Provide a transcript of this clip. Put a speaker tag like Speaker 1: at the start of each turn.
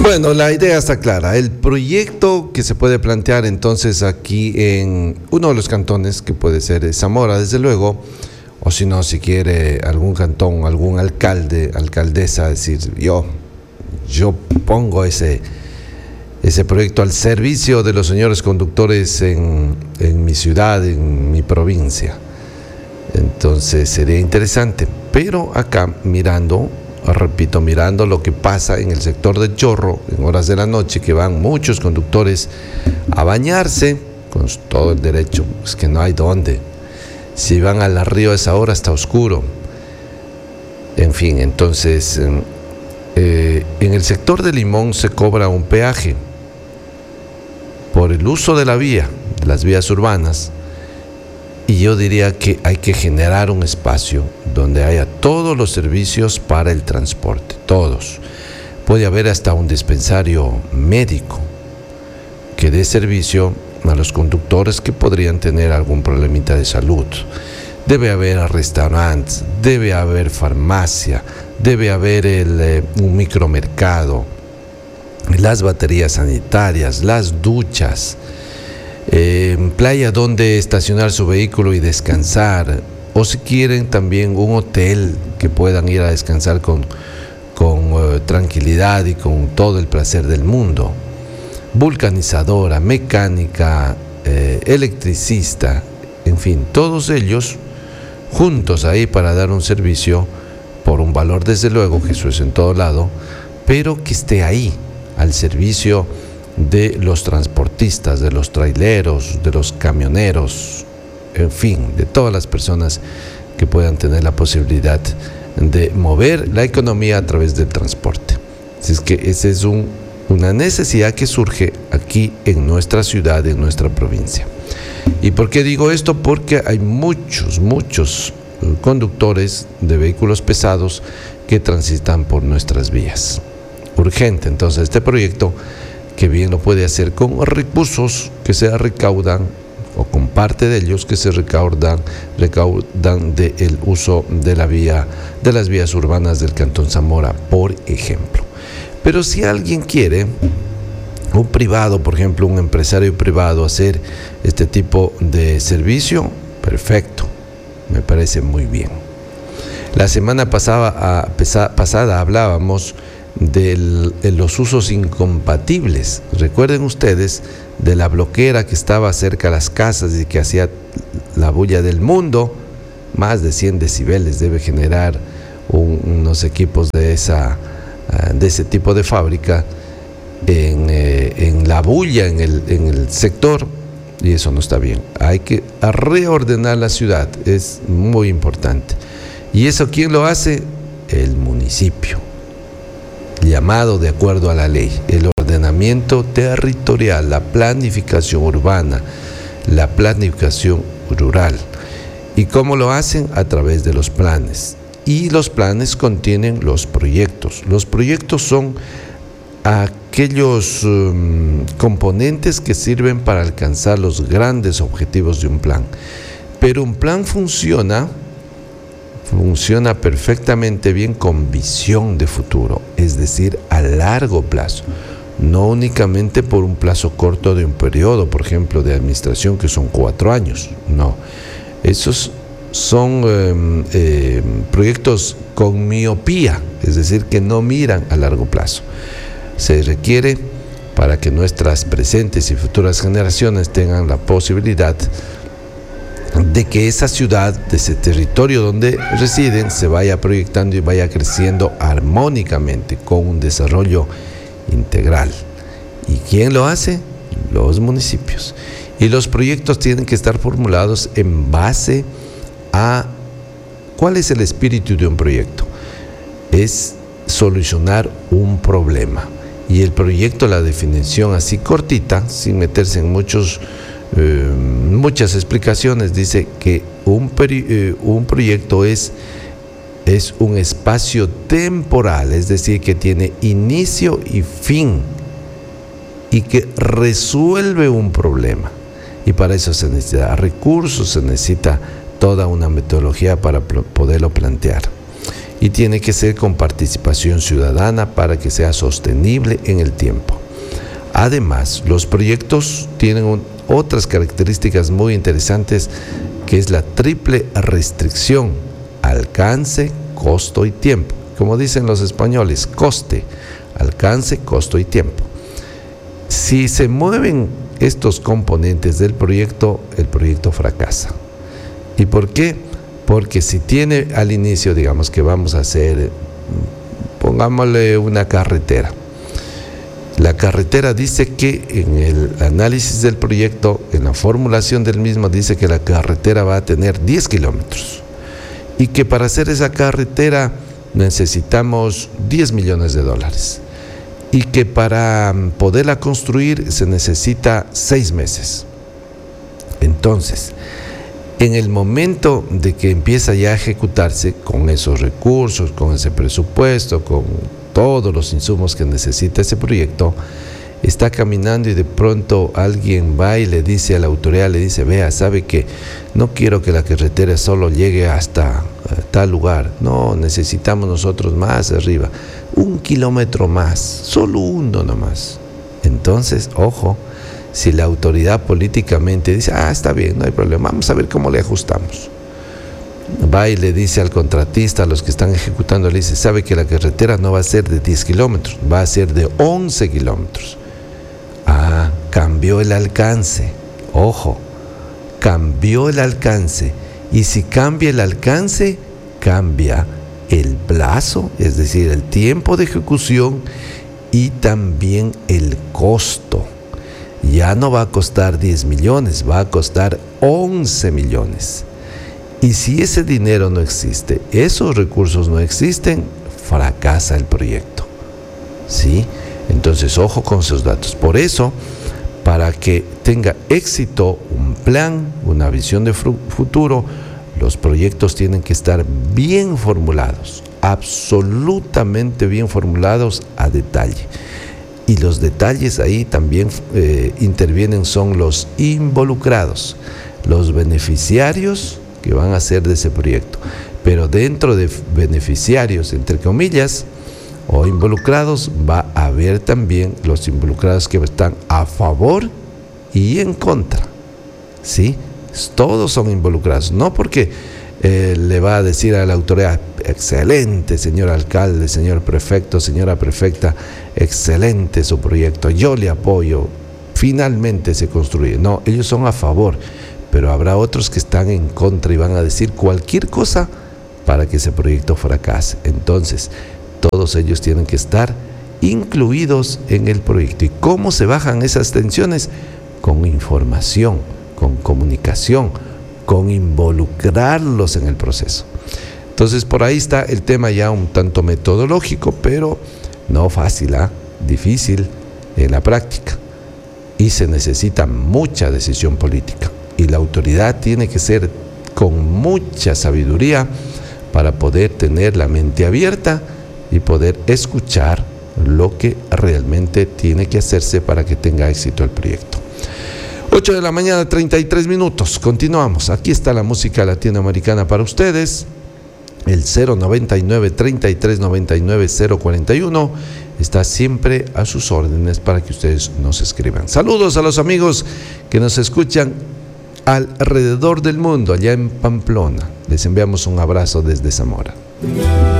Speaker 1: Bueno, la idea está clara. El proyecto que se puede plantear entonces aquí en uno de los cantones, que puede ser Zamora, desde luego, o si no, si quiere algún cantón, algún alcalde, alcaldesa, decir, yo pongo ese proyecto al servicio de los señores conductores en mi ciudad, en mi provincia. Entonces sería interesante. Pero acá mirando lo que pasa en el sector de Chorro, en horas de la noche, que van muchos conductores a bañarse, con todo el derecho, es que no hay dónde. Si van al río a esa hora está oscuro. En fin, entonces, en el sector de Limón se cobra un peaje por el uso de la vía, de las vías urbanas. Y yo diría que hay que generar un espacio donde haya todos los servicios para el transporte, todos. Puede haber hasta un dispensario médico que dé servicio a los conductores que podrían tener algún problemita de salud. Debe haber restaurantes, debe haber farmacia, debe haber un micromercado, las baterías sanitarias, las duchas, playa donde estacionar su vehículo y descansar, o si quieren también un hotel que puedan ir a descansar con tranquilidad y con todo el placer del mundo. Vulcanizadora, mecánica, electricista, en fin, todos ellos juntos ahí para dar un servicio por un valor, desde luego, que eso es en todo lado, pero que esté ahí al servicio de los transportistas, de los traileros, de los camioneros, en fin, de todas las personas que puedan tener la posibilidad de mover la economía a través del transporte. Así es que esa es una necesidad que surge aquí en nuestra ciudad, en nuestra provincia. ¿Y por qué digo esto? Porque hay muchos conductores de vehículos pesados que transitan por nuestras vías. Urgente, entonces, este proyecto, que bien lo puede hacer con recursos que se recaudan, o con parte de ellos que se recaudan del uso de las vías urbanas del Cantón Zamora, por ejemplo. Pero si alguien quiere, un privado, por ejemplo, un empresario privado, hacer este tipo de servicio, perfecto, me parece muy bien. La semana pasada hablábamos de los usos incompatibles. Recuerden ustedes de la bloquera que estaba cerca de las casas y que hacía la bulla del mundo. Más de 100 decibeles debe generar unos equipos de ese tipo de fábrica en la bulla, en el sector, y eso no está bien. Hay que reordenar la ciudad, es muy importante. ¿Y eso quién lo hace? El municipio, llamado de acuerdo a la ley, el ordenamiento territorial, la planificación urbana, la planificación rural. ¿Y cómo lo hacen? A través de los planes. Y los planes contienen los proyectos. Los proyectos son aquellos componentes que sirven para alcanzar los grandes objetivos de un plan. Pero un plan funciona perfectamente bien con visión de futuro, es decir, a largo plazo, no únicamente por un plazo corto de un periodo, por ejemplo, de administración, que son 4 años, no. Esos son proyectos con miopía, es decir, que no miran a largo plazo. Se requiere, para que nuestras presentes y futuras generaciones tengan la posibilidad de que esa ciudad, de ese territorio donde residen, se vaya proyectando y vaya creciendo armónicamente con un desarrollo integral. ¿Y quién lo hace? Los municipios. Y los proyectos tienen que estar formulados en base a ¿cuál es el espíritu de un proyecto? Es solucionar un problema. Y el proyecto, la definición así cortita, sin meterse en muchas explicaciones, dice que un proyecto es un espacio temporal, es decir, que tiene inicio y fin y que resuelve un problema. Y para eso se necesita recursos, se necesita toda una metodología para poderlo plantear. y tiene que ser con participación ciudadana para que sea sostenible en el tiempo. Además, los proyectos tienen otras características muy interesantes, que es la triple restricción: alcance, costo y tiempo. Como dicen los españoles, coste, alcance, costo y tiempo. Si se mueven estos componentes del proyecto, el proyecto fracasa. ¿Y por qué? Porque si tiene al inicio, digamos que vamos a hacer, pongámosle una carretera. La carretera dice que en el análisis del proyecto, en la formulación del mismo, dice que la carretera va a tener 10 kilómetros y que para hacer esa carretera necesitamos $10 millones y que para poderla construir se necesita 6 meses. Entonces, en el momento de que empieza ya a ejecutarse con esos recursos, con ese presupuesto, con todos los insumos que necesita ese proyecto, está caminando y de pronto alguien va y le dice a la autoridad, le dice: vea, sabe que no quiero que la carretera solo llegue hasta tal lugar, no, necesitamos nosotros más arriba, 1 kilómetro más, solo uno nomás. Entonces, ojo, si la autoridad políticamente dice: está bien, no hay problema, vamos a ver cómo le ajustamos, va y le dice al contratista, a los que están ejecutando, le dice: sabe que la carretera no va a ser de 10 kilómetros, va a ser de 11 kilómetros. Cambió el alcance. Ojo, cambió el alcance. Y si cambia el alcance, cambia el plazo, es decir, el tiempo de ejecución y también el costo. Ya no va a costar 10 millones, va a costar 11 millones. Y si ese dinero no existe, esos recursos no existen, fracasa el proyecto. ¿Sí? Entonces, ojo con esos datos. Por eso, para que tenga éxito un plan, una visión de futuro, los proyectos tienen que estar bien formulados, absolutamente bien formulados a detalle. Y los detalles ahí también intervienen, son los involucrados, los beneficiarios que van a hacer de ese proyecto. Pero dentro de beneficiarios, entre comillas, o involucrados, va a haber también los involucrados que están a favor y en contra. ¿Sí? Todos son involucrados, no porque le va a decir a la autoridad: excelente, señor alcalde, señor prefecto, señora prefecta, excelente su proyecto, yo le apoyo, finalmente se construye. No, ellos son a favor, pero habrá otros que están en contra y van a decir cualquier cosa para que ese proyecto fracase. Entonces, todos ellos tienen que estar incluidos en el proyecto. ¿Y cómo se bajan esas tensiones? Con información, con comunicación, con involucrarlos en el proceso. Entonces, por ahí está el tema ya un tanto metodológico, pero no fácil, difícil en la práctica. Y se necesita mucha decisión política. Y la autoridad tiene que ser con mucha sabiduría para poder tener la mente abierta y poder escuchar lo que realmente tiene que hacerse para que tenga éxito el proyecto. 8 de la mañana, 33 minutos. Continuamos. Aquí está la música latinoamericana para ustedes. El 099-3399-041 está siempre a sus órdenes para que ustedes nos escriban. Saludos a los amigos que nos escuchan alrededor del mundo, allá en Pamplona. Les enviamos un abrazo desde Zamora.